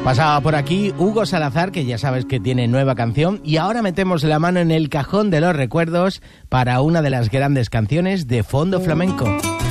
Pasaba por aquí Hugo Salazar, que ya sabes que tiene nueva canción, y ahora metemos la mano en el cajón de los recuerdos para una de las grandes canciones de fondo flamenco.